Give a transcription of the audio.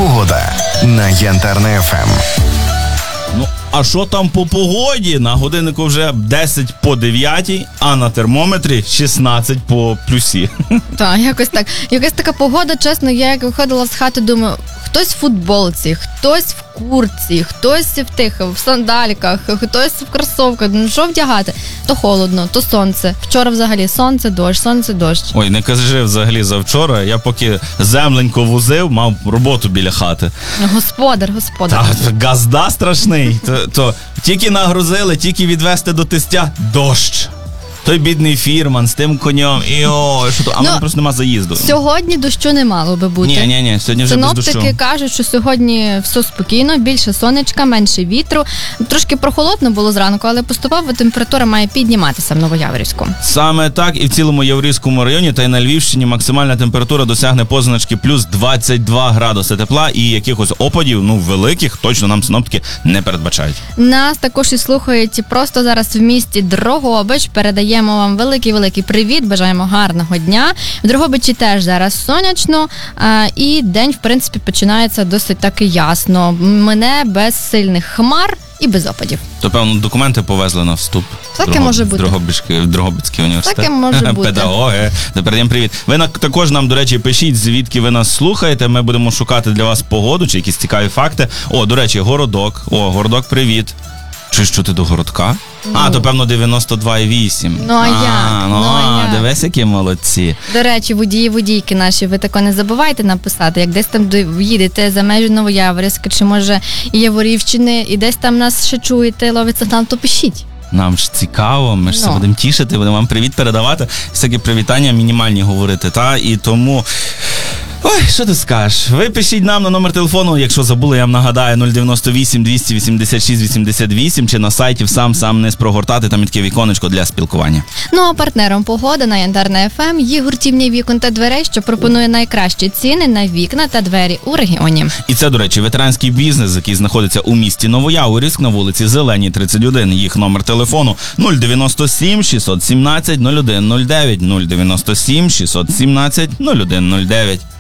Погода на Янтарне ФМ. Ну, а що там по погоді? На годиннику вже 10 по 9, а на термометрі 16 по плюсі. Так, якось так. Якась така погода, чесно, я як виходила з хати, думаю, хтось в футболці, хтось в куртці, хтось в сандальках, хтось в кросовках. Ну, що вдягати? То холодно, то сонце. Вчора взагалі сонце, дощ. Ой, не кажи взагалі за вчора. Я поки земленько возив, мав роботу біля хати. Господар. Та газда страшний. То тільки нагрузили, тільки відвести до тестя – дощ. Той бідний фірман з тим конем. А в мене просто нема заїзду. Сьогодні дощу не мало би бути. Ні, сьогодні вже без дощу. Синоптики кажуть, що сьогодні все спокійно, більше сонечка, менше вітру. Трошки прохолодно було зранку, але поступово температура має підніматися в Новояворівську. Саме так, і в цілому Яворівському районі та й на Львівщині максимальна температура досягне позначки плюс 22 градуси тепла, і якихось опадів, великих, точно нам синоптики не передбачають. Нас також і слухають просто зараз в місті Дрогобич. Передаємо вам великий привіт, бажаємо гарного дня. В Дрогобичі теж зараз сонячно, і день, в принципі, починається досить таки ясно. Мине без сильних хмар і без опадів. То, певно, документи повезли на вступ. Таке може бути. В Дрогобицький університет. Таке може бути. Педагоги. Передаємо привіт. Ви також нам, до речі, пишіть, звідки ви нас слухаєте. Ми будемо шукати для вас погоду чи якісь цікаві факти. До речі, Городок. Городок, привіт. Чи що ти до Городка? То, певно, 92,8. Дивись, які молодці. До речі, водії-водійки наші, ви тако не забувайте написати, як десь там їдете за межі Новояворівська, чи може і Яворівщини, і десь там нас ще чуєте, ловить сигнал, то пишіть. Нам ж цікаво, ми ж все будемо тішити, будемо вам привіт передавати, всякі привітання мінімальні говорити, і тому... Ой, що ти скажеш? Ви пишіть нам на номер телефону, якщо забули, я вам нагадаю, 098 286 88, чи на сайті сам не прогортати, там є таке віконечко для спілкування. А партнером погоди на Янтарне ФМ є гуртівня вікон та дверей, що пропонує найкращі ціни на вікна та двері у регіоні. І це, до речі, ветеранський бізнес, який знаходиться у місті Новояворівськ на вулиці Зеленій, 31. Їх номер телефону 097 617 0109, 097 617 0109.